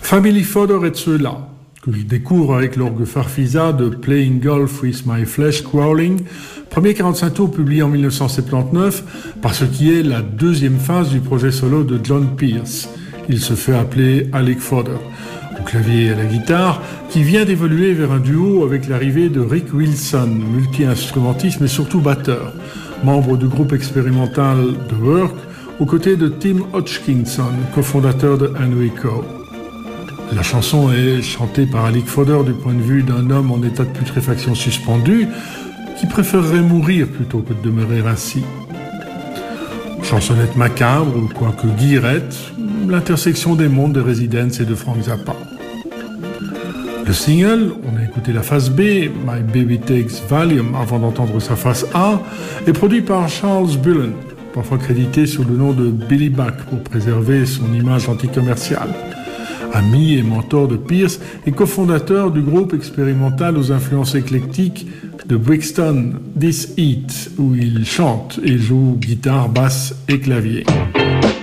Family Fodder est ceux-là, que je découvre avec l'orgue Farfisa de Playing Golf with My Flesh Crawling, premier 45 tours publié en 1979, par ce qui est la deuxième phase du projet solo de John Pierce. Il se fait appeler Alec Fodder, au clavier et à la guitare, qui vient d'évoluer vers un duo avec l'arrivée de Rick Wilson, multi-instrumentiste mais surtout batteur, membre du groupe expérimental The Work, aux côtés de Tim Hodgkinson, cofondateur de Anwico. La chanson est chantée par Alec Fodder du point de vue d'un homme en état de putréfaction suspendu qui préférerait mourir plutôt que de demeurer ainsi. Chansonnette macabre, ou quoique guillerette, l'intersection des mondes de Residents et de Frank Zappa. Le single, on a écouté la face B, My Baby Takes Valium, avant d'entendre sa face A, est produit par Charles Bullen, parfois crédité sous le nom de Billy Buck pour préserver son image anticommerciale. Ami et mentor de Pierce et cofondateur du groupe expérimental aux influences éclectiques de Brixton, This Heat, où il chante et joue guitare, basse et clavier.